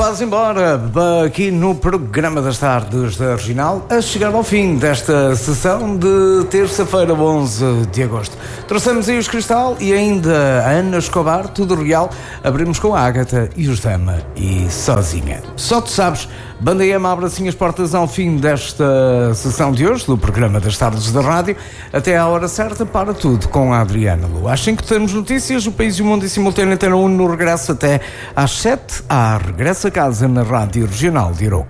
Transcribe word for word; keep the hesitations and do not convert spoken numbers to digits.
Faz embora aqui no programa das tardes da Regional, a chegar ao fim desta sessão de terça-feira, onze de agosto. Trouxemos aí os Cristal e ainda a Ana Escobar, tudo real. Abrimos com a Ágata e os Dama e Sozinha. Só tu sabes, Banda E M abre assim as portas ao fim desta sessão de hoje do programa das tardes da rádio. Até à hora certa para tudo com a Adriana Lu. Às cinco temos notícias, o País e o Mundo em simultâneo terão um no regresso até às sete. Há regresso a casa na Rádio Regional de Iroca.